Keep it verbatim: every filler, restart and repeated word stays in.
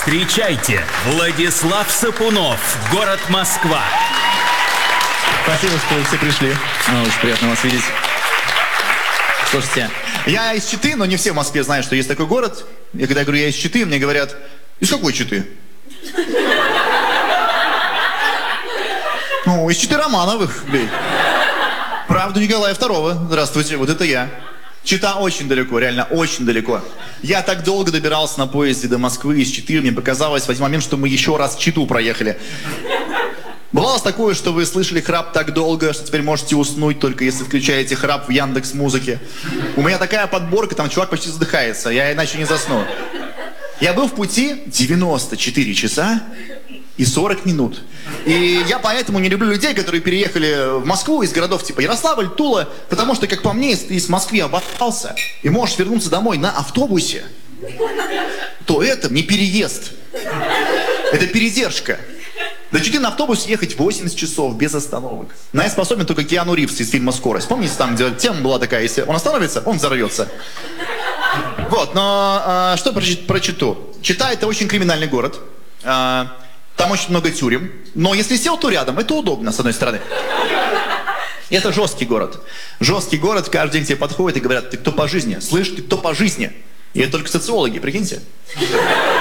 Встречайте, Владислав Сапунов, город Москва. Спасибо, что вы все пришли. А, очень приятно вас видеть. Слушайте, Я из Читы, но не все в Москве знают, что есть такой город. И когда я говорю, я из Читы, мне говорят, из какой Читы? Ну, из Читы Романовых, блин. Правду Николая Второго. Здравствуйте, вот это я. Чита очень далеко, реально очень далеко. Я так долго добирался на поезде до Москвы из Читы, мне показалось в один момент, что мы еще раз Читу проехали. Бывало такое, что вы слышали храп так долго, что теперь можете уснуть, только если включаете храп в Яндекс.Музыке. У меня такая подборка, там чувак почти задыхается, я иначе не засну. Я был в пути девяносто четыре часа и сорок минут. И я поэтому не люблю людей, которые переехали в Москву из городов типа Ярославль, Тула, потому что, как по мне, если ты из Москвы обосрался и можешь вернуться домой на автобусе, то это не переезд. Это передержка. До Читы на автобусе ехать восемьдесят часов без остановок. На это способен только Киану Ривз из фильма «Скорость». Помните, там где тема была такая, если он остановится, он взорвется. Вот, но а, что про, про Читу? Чита — это очень криминальный город. А, там очень много тюрем. Но если сел, то рядом. Это удобно, с одной стороны. Это жесткий город. Жесткий город, каждый день тебе подходит и говорят, ты кто по жизни? Слышь, ты кто по жизни? И это только социологи, прикиньте.